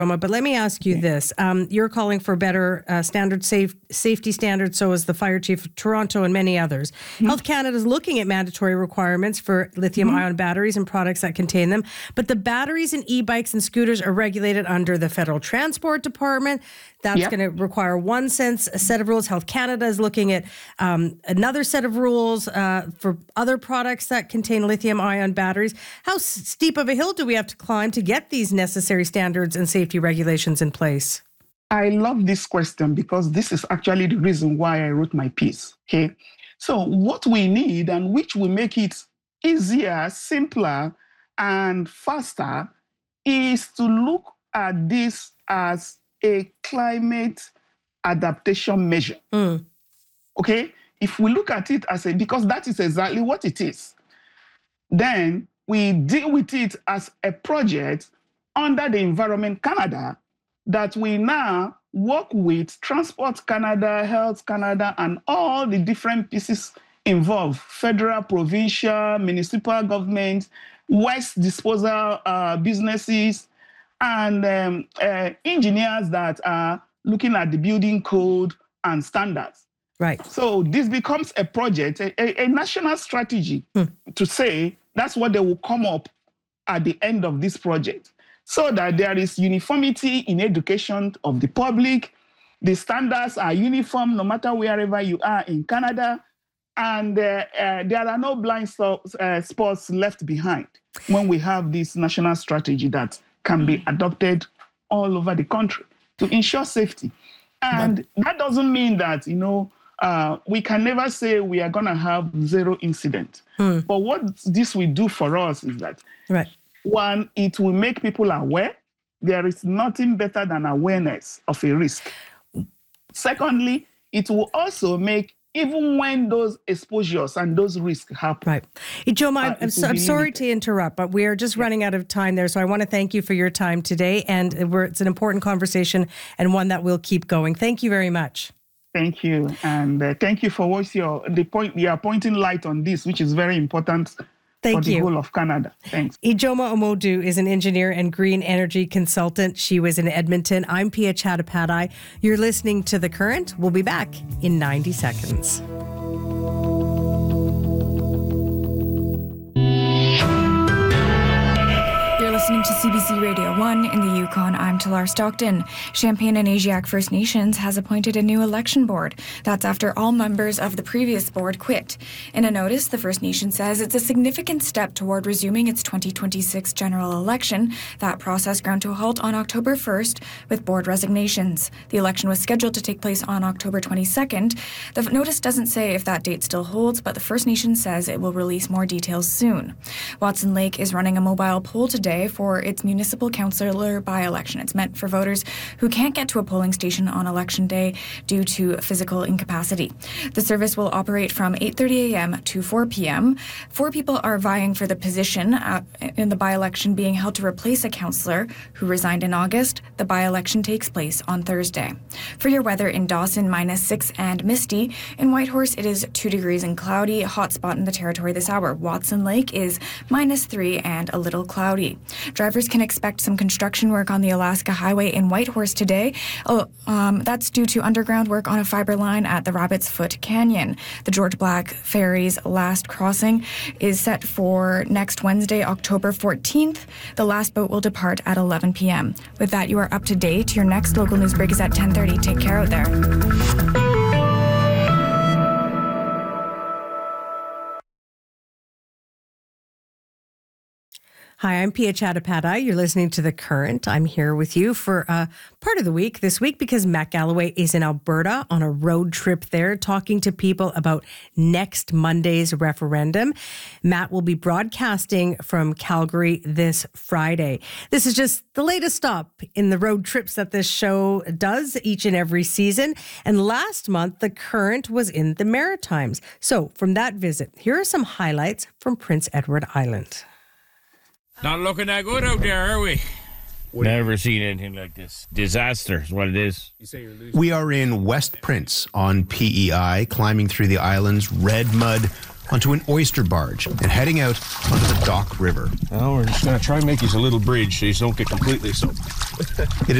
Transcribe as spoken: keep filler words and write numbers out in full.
But let me ask you this. Um, you're calling for better uh, standard safe, safety standards, so is the fire chief of Toronto and many others. Mm-hmm. Health Canada is looking at mandatory requirements for lithium-ion mm-hmm. batteries and products that contain them. But the batteries in e-bikes and scooters are regulated under the Federal Transport Department. That's yep. going to require one sense, a set of rules. Health Canada is looking at um, another set of rules uh, for other products that contain lithium-ion batteries. How steep of a hill do we have to climb to get these necessary standards and safety regulations in place? I love this question because this is actually the reason why I wrote my piece. Okay, so what we need and which will make it easier, simpler, and faster is to look at this as a climate adaptation measure. Mm. Okay, if we look at it as a, because that is exactly what it is, then we deal with it as a project under the Environment Canada that we now work with Transport Canada, Health Canada, and all the different pieces involved, federal, provincial, municipal government, waste disposal uh, businesses, and um, uh, engineers that are looking at the building code and standards. Right. So this becomes a project, a, a, a national strategy hmm. to say that's what they will come up at the end of this project, so that there is uniformity in education of the public. The standards are uniform no matter wherever you are in Canada, and uh, uh, there are no blind so, uh, spots left behind when we have this national strategy that can be adopted all over the country to ensure safety. And but, that doesn't mean that, you know, uh, we can never say we are going to have zero incident. Hmm. But what this will do for us is that, right. one, it will make people aware. There is nothing better than awareness of a risk. Secondly, it will also make, even when those exposures and those risks happen. Right. Ijoma, uh, I'm, so, I'm sorry to interrupt, but we are just yeah. running out of time there. So I want to thank you for your time today. And we're, it's an important conversation and one that we'll keep going. Thank you very much. Thank you. And uh, thank you for what's your, the point, you are pointing light on this, which is very important. Thank for the you. whole of Canada. Thanks. Ijoma Omodu is an engineer and green energy consultant. She was in Edmonton. I'm Pia Chattopadhyay. You're listening to The Current. We'll be back in ninety seconds. Listening to C B C Radio one in the Yukon, I'm Talar Stockton. Champagne and Asiac First Nations has appointed a new election board. That's after all members of the previous board quit. In a notice, the First Nation says it's a significant step toward resuming its twenty twenty-six general election. That process ground to a halt on October first with board resignations. The election was scheduled to take place on October twenty-second. The notice doesn't say if that date still holds, but the First Nation says it will release more details soon. Watson Lake is running a mobile poll today for its municipal councillor by-election. It's meant for voters who can't get to a polling station on election day due to physical incapacity. The service will operate from eight thirty a.m. to four p.m. Four people are vying for the position uh, in the by-election being held to replace a councillor who resigned in August. The by-election takes place on Thursday. For your weather in Dawson, minus six and misty. In Whitehorse, it is two degrees and cloudy. Hot spot in the territory this hour. Watson Lake is minus three and a little cloudy. Drivers can expect some construction work on the Alaska Highway in Whitehorse today. Oh, um, that's due to underground work on a fiber line at the Rabbit's Foot Canyon. The George Black Ferry's last crossing is set for next Wednesday, October fourteenth. The last boat will depart at eleven p.m. With that, you are up to date. Your next local news break is at ten thirty. Take care out there. Hi, I'm Pia Chattopadhyay. You're listening to The Current. I'm here with you for uh, part of the week this week because Matt Galloway is in Alberta on a road trip there talking to people about next Monday's referendum. Matt will be broadcasting from Calgary this Friday. This is just the latest stop in the road trips that this show does each and every season. And last month, The Current was in the Maritimes. So from that visit, here are some highlights from Prince Edward Island. Not looking that good out there, are we? Never seen anything like this. Disaster is what it is. We are in West Prince on P E I, climbing through the island's red mud onto an oyster barge and heading out onto the Dock River. Well, we're just going to try and make you a little bridge so you don't get completely soaked. It